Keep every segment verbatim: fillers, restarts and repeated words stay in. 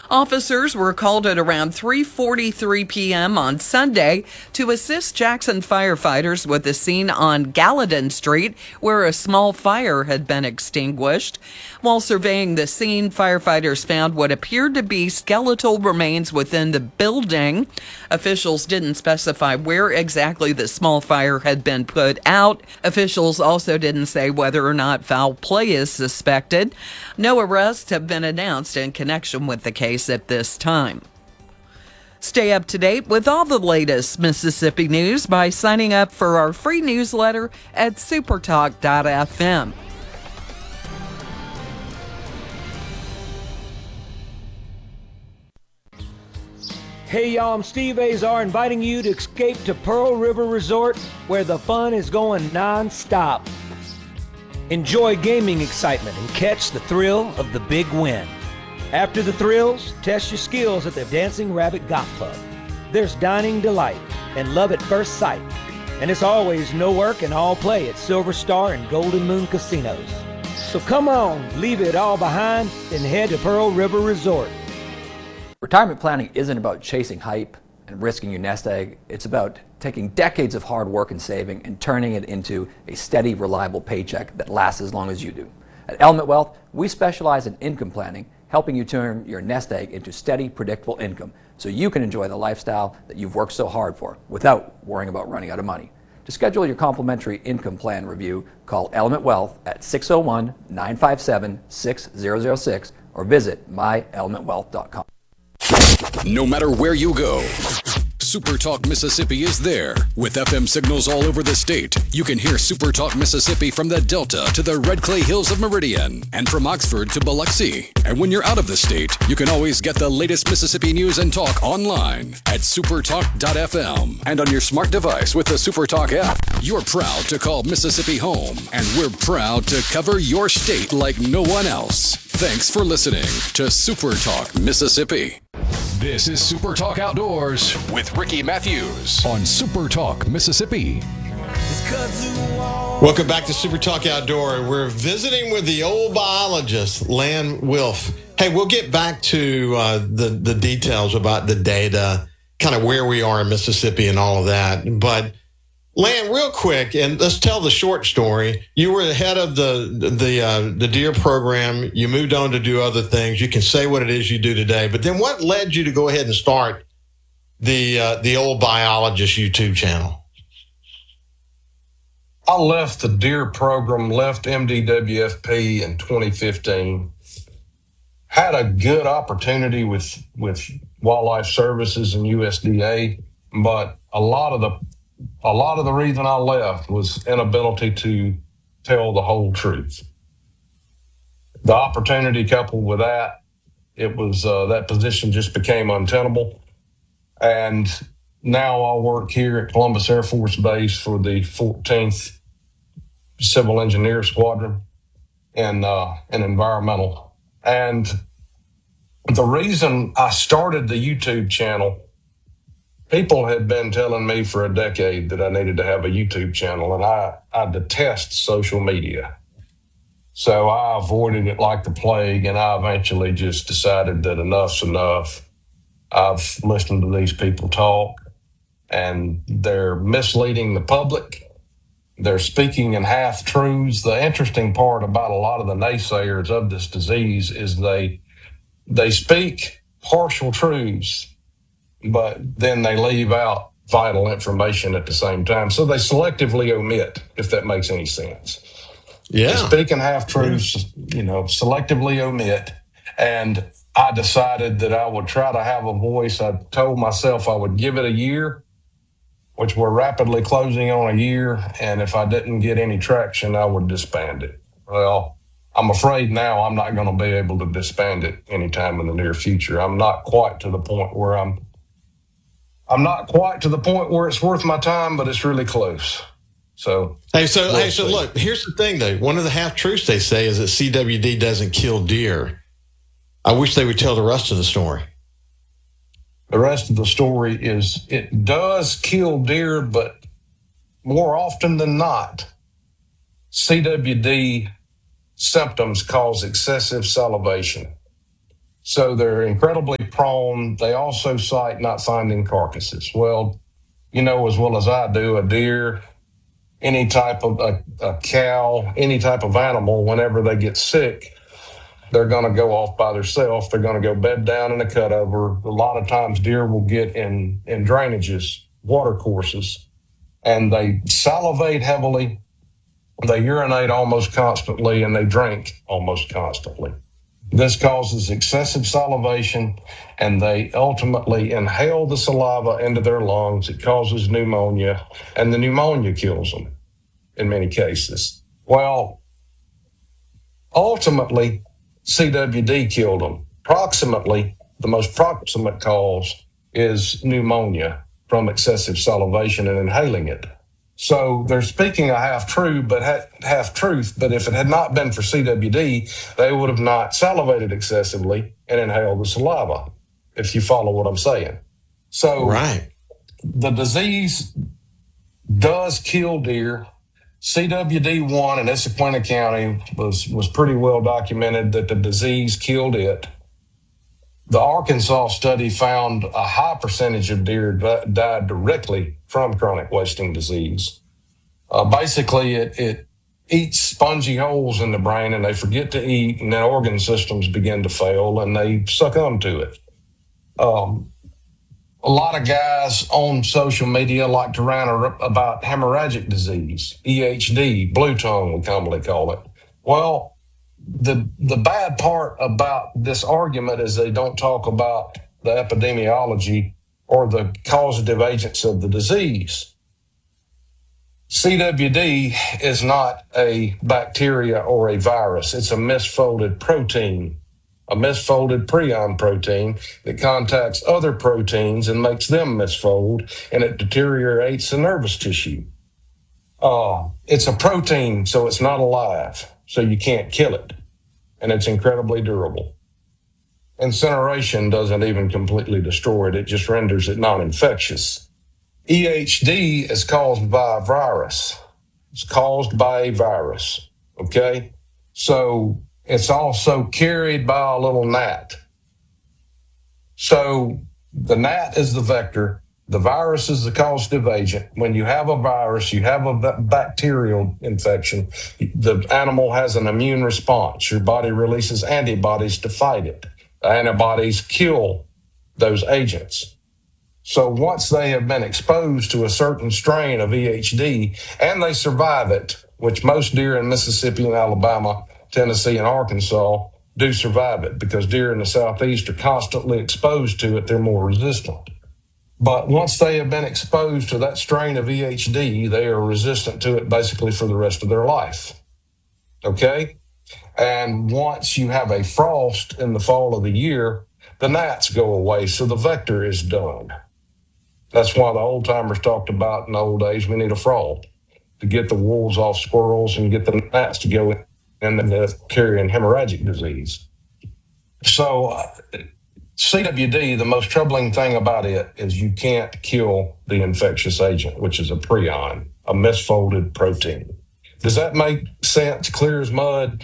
Officers were called at around three forty-three p.m. on Sunday to assist Jackson firefighters with a scene on Gallatin Street where a small fire had been extinguished. While surveying the scene, firefighters found what appeared to be skeletal remains within the building. Officials didn't specify where exactly the small fire had been put out. Officials also didn't say whether or not foul play is suspected. No arrests have been announced in connection with the case at this time. Stay up to date with all the latest Mississippi news by signing up for our free newsletter at supertalk dot f m. Hey y'all, I'm Steve Azar inviting you to escape to Pearl River Resort where the fun is going non-stop. Enjoy gaming excitement and catch the thrill of the big win. After the thrills, test your skills at the Dancing Rabbit Golf Club. There's dining delight and love at first sight. And it's always no work and all play at Silver Star and Golden Moon Casinos. So come on, leave it all behind and head to Pearl River Resort. Retirement planning isn't about chasing hype and risking your nest egg. It's about taking decades of hard work and saving and turning it into a steady, reliable paycheck that lasts as long as you do. At Element Wealth, we specialize in income planning, helping you turn your nest egg into steady, predictable income so you can enjoy the lifestyle that you've worked so hard for without worrying about running out of money. To schedule your complimentary income plan review, call Element Wealth at six oh one, nine five seven, six zero zero six or visit my element wealth dot com. No matter where you go, SuperTalk Mississippi is there. With F M signals all over the state, you can hear SuperTalk Mississippi from the Delta to the Red Clay Hills of Meridian and from Oxford to Biloxi. And when you're out of the state, you can always get the latest Mississippi news and talk online at supertalk dot f m and on your smart device with the SuperTalk app. You're proud to call Mississippi home, and we're proud to cover your state like no one else. Thanks for listening to SuperTalk Mississippi. This is SuperTalk Outdoors with Ricky Matthews on SuperTalk Mississippi. Welcome back to SuperTalk Outdoor. We're visiting with the old biologist, Lan Wilf. Hey, we'll get back to uh, the, the details about the data, kind of where we are in Mississippi and all of that. But Lan, real quick, and let's tell the short story. You were the head of the the uh, the deer program. You moved on to do other things. You can say what it is you do today. But then, what led you to go ahead and start the uh, the old biologist YouTube channel? I left the deer program, left M D W F P in twenty fifteen. Had a good opportunity with with Wildlife Services and U S D A, but a lot of the A lot of the reason I left was inability to tell the whole truth. The opportunity coupled with that, it was uh, that position just became untenable. And now I work here at Columbus Air Force Base for the fourteenth Civil Engineer Squadron in, uh, in environmental. And the reason I started the YouTube channel, people had been telling me for a decade that I needed to have a YouTube channel, and I, I detest social media. So I avoided it like the plague, and I eventually just decided that enough's enough. I've listened to these people talk, and they're misleading the public. They're speaking in half-truths. The interesting part about a lot of the naysayers of this disease is they they speak partial truths, but then they leave out vital information at the same time. So they selectively omit, if that makes any sense. Yeah. They speak in half-truths, you know, selectively omit. And I decided that I would try to have a voice. I told myself I would give it a year, which we're rapidly closing on a year. And if I didn't get any traction, I would disband it. Well, I'm afraid now I'm not going to be able to disband it anytime in the near future. I'm not quite to the point where I'm I'm not quite to the point where it's worth my time, but it's really close. So, hey, so, we'll hey, so see. look, here's the thing, though. One of the half truths they say is that C W D doesn't kill deer. I wish they would tell the rest of the story. The rest of the story is it does kill deer, but more often than not, C W D symptoms cause excessive salivation. So they're incredibly prone. They also cite not finding carcasses. Well, you know as well as I do, a deer, any type of a, a cow, any type of animal, whenever they get sick, they're going to go off by themselves. They're going to go bed down in a cutover. A lot of times deer will get in, in drainages, water courses, and they salivate heavily. They urinate almost constantly, and they drink almost constantly. This causes excessive salivation, and they ultimately inhale the saliva into their lungs. It causes pneumonia, and the pneumonia kills them in many cases. Well, ultimately, C W D killed them. Approximately, the most proximate cause is pneumonia from excessive salivation and inhaling it. So they're speaking a half true, but ha- half truth. But if it had not been for C W D, they would have not salivated excessively and inhaled the saliva, if you follow what I'm saying. So Right. the disease does kill deer. C W D one in Issaquah County was, was pretty well documented that the disease killed it. The Arkansas study found a high percentage of deer di- died directly from chronic wasting disease. Uh, basically, it, it eats spongy holes in the brain, and they forget to eat, and then organ systems begin to fail, and they succumb to it. Um, a lot of guys on social media like to rant about hemorrhagic disease, E H D, blue tongue, we commonly call it. Well, the the bad part about this argument is they don't talk about the epidemiology or the causative agents of the disease. C W D is not a bacteria or a virus. It's a misfolded protein, a misfolded prion protein that contacts other proteins and makes them misfold, and it deteriorates the nervous tissue. Uh, it's a protein, so it's not alive, so you can't kill it, and it's incredibly durable. Incineration doesn't even completely destroy it. It just renders it non-infectious. E H D is caused by a virus. It's caused by a virus, okay? So it's also carried by a little gnat. So the gnat is the vector. The virus is the causative agent. When you have a virus, you have a bacterial infection, the animal has an immune response. Your body releases antibodies to fight it. The antibodies kill those agents. So once they have been exposed to a certain strain of E H D and they survive it, which most deer in Mississippi and Alabama, Tennessee and Arkansas do survive it, because deer in the Southeast are constantly exposed to it, they're more resistant. But once they have been exposed to that strain of E H D, they are resistant to it basically for the rest of their life. Okay? And once you have a frost in the fall of the year, the gnats go away, so the vector is done. That's why the old timers talked about in the old days, we need a frog to get the wolves off squirrels and get the gnats to go in and then carrying hemorrhagic disease. So uh, C W D, the most troubling thing about it is you can't kill the infectious agent, which is a prion, a misfolded protein. Does that make sense? Clear as mud?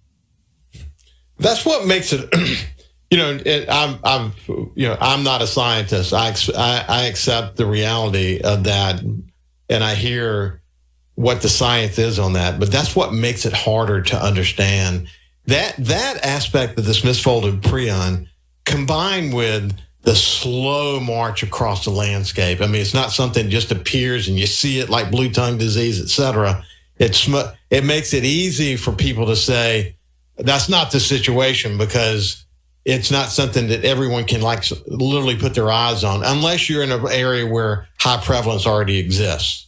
That's what makes it. You know, it, I'm, I'm, you know, I'm not a scientist. I, I, I accept the reality of that, and I hear what the science is on that. But that's what makes it harder to understand. That that aspect of this misfolded prion, combined with the slow march across the landscape. I mean, it's not something that just appears and you see it like blue tongue disease, et cetera. It's it makes it easy for people to say that's not the situation, because it's not something that everyone can like literally put their eyes on, unless you're in an area where high prevalence already exists.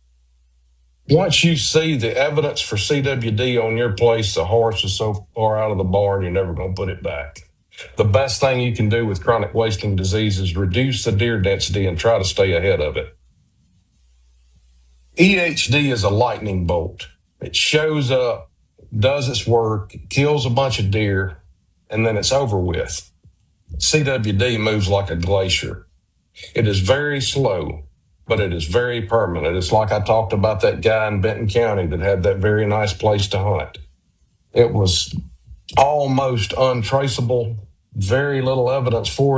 Once you see the evidence for C W D on your place, the horse is so far out of the barn, you're never going to put it back. The best thing you can do with chronic wasting disease is reduce the deer density and try to stay ahead of it. E H D is a lightning bolt. It shows up, does its work, kills a bunch of deer, and then it's over with. C W D moves like a glacier. It is very slow, but it is very permanent. It's like I talked about that guy in Benton County that had that very nice place to hunt. It was almost untraceable, very little evidence for